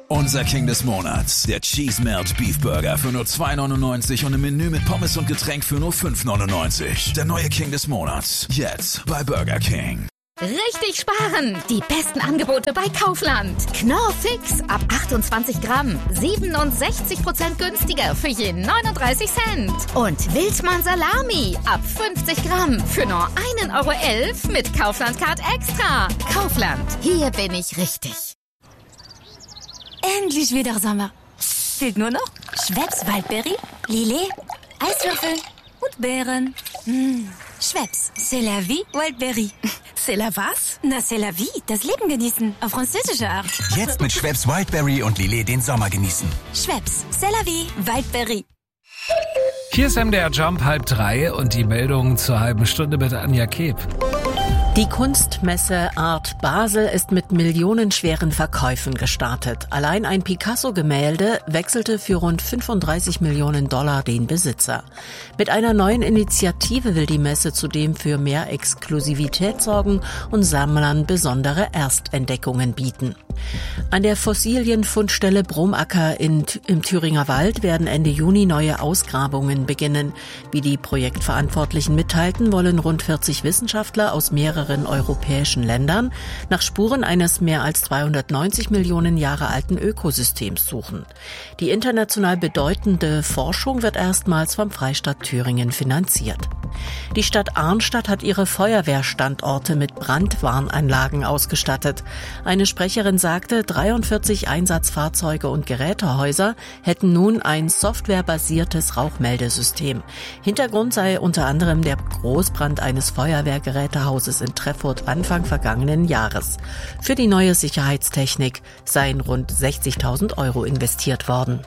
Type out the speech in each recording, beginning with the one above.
Unser King des Monats, der Cheese Melt Beef Burger für nur $2,99 und ein Menü mit Pommes und Getränk für nur $5,99. Der neue King des Monats, jetzt bei Burger King. Richtig sparen! Die besten Angebote bei Kaufland. Knorr Fix ab 28 Gramm. 67% günstiger für je 39 Cent. Und Wildmann Salami ab 50 Gramm für nur 1,11 € mit Kaufland Card Extra. Kaufland, hier bin ich richtig. Endlich wieder Sommer. Fehlt nur noch Schweppes Waldberry, Lillet, Eiswürfel und Beeren. Schweppes, c'est la vie, Wildberry. C'est la was? Na, c'est la vie, das Leben genießen, auf französische Art. Jetzt mit Schweppes Wildberry und Lillet den Sommer genießen. Schweppes, c'est la vie, Wildberry. Hier ist MDR Jump 2:30 und die Meldung zur halben Stunde mit Anja Keb. Die Kunstmesse Art Basel ist mit millionenschweren Verkäufen gestartet. Allein ein Picasso-Gemälde wechselte für rund $35 Millionen den Besitzer. Mit einer neuen Initiative will die Messe zudem für mehr Exklusivität sorgen und Sammlern besondere Erstentdeckungen bieten. An der Fossilienfundstelle Bromacker im Thüringer Wald werden Ende Juni neue Ausgrabungen beginnen. Wie die Projektverantwortlichen mitteilten, wollen rund 40 Wissenschaftler aus mehreren europäischen Ländern nach Spuren eines mehr als 290 Millionen Jahre alten Ökosystems suchen. Die international bedeutende Forschung wird erstmals vom Freistaat Thüringen finanziert. Die Stadt Arnstadt hat ihre Feuerwehrstandorte mit Brandwarnanlagen ausgestattet. Eine Sprecherin sagte, 43 Einsatzfahrzeuge und Gerätehäuser hätten nun ein softwarebasiertes Rauchmeldesystem. Hintergrund sei unter anderem der Großbrand eines Feuerwehrgerätehauses in Treffurt Anfang vergangenen Jahres. Für die neue Sicherheitstechnik seien rund 60.000 € investiert worden.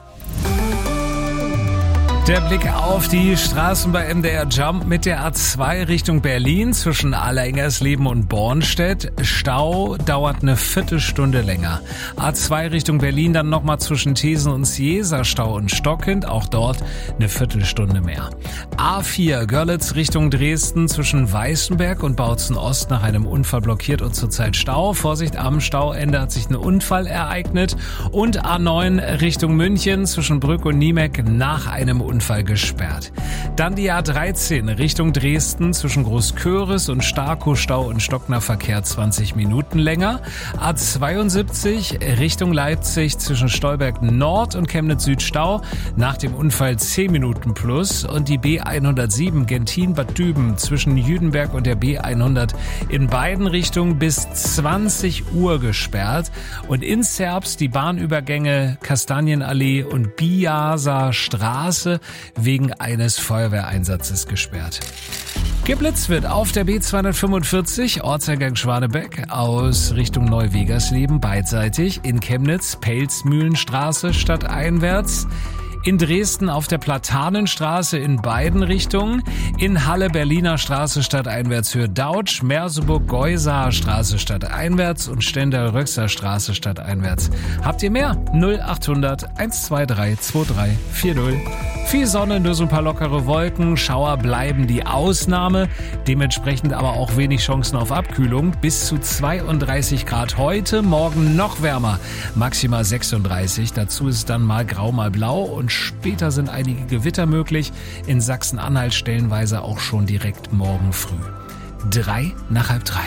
Der Blick auf die Straßen bei MDR Jump mit der A2 Richtung Berlin zwischen Allerengersleben und Bornstedt. Stau dauert eine Viertelstunde länger. A2 Richtung Berlin dann nochmal zwischen Thesen und Sieser Stau und Stockhind. Auch dort eine Viertelstunde mehr. A4 Görlitz Richtung Dresden zwischen Weißenberg und Bautzen Ost nach einem Unfall blockiert und zurzeit Stau. Vorsicht, am Stauende hat sich ein Unfall ereignet. Und A9 Richtung München zwischen Brück und Niemek nach einem Unfall gesperrt. Dann die A13 Richtung Dresden zwischen Großköris und Starkow Stau und Stockner Verkehr 20 Minuten länger. A72 Richtung Leipzig zwischen Stolberg Nord und Chemnitz Süd Stau. Nach dem Unfall 10 Minuten plus. Und die B107 Gentin-Bad Düben zwischen Jüdenberg und der B100 in beiden Richtungen bis 20 Uhr gesperrt. Und in Zerbst die Bahnübergänge Kastanienallee und Biaser Straße wegen eines Feuerwehreinsatzes gesperrt. Geblitzt wird auf der B245 Ortseingang Schwanebeck aus Richtung Neuwegersleben beidseitig, in Chemnitz Pelzmühlenstraße stadteinwärts, in Dresden auf der Platanenstraße in beiden Richtungen, in Halle Berliner Straße stadteinwärts für Dautsch, Merseburg Geusaer Straße stadteinwärts und Stendal-Röxer Straße stadteinwärts. Habt ihr mehr? 0800 123 2340. Viel Sonne, nur so ein paar lockere Wolken, Schauer bleiben die Ausnahme, dementsprechend aber auch wenig Chancen auf Abkühlung. Bis zu 32 Grad heute, morgen noch wärmer, maximal 36. Dazu ist dann mal grau, mal blau und später sind einige Gewitter möglich. In Sachsen-Anhalt stellenweise auch schon direkt morgen früh. 3 nach halb 3.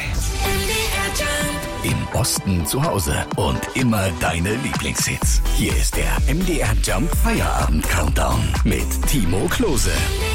Im Osten zu Hause und immer deine Lieblingshits. Hier ist der MDR Jump Feierabend Countdown mit Timo Klose.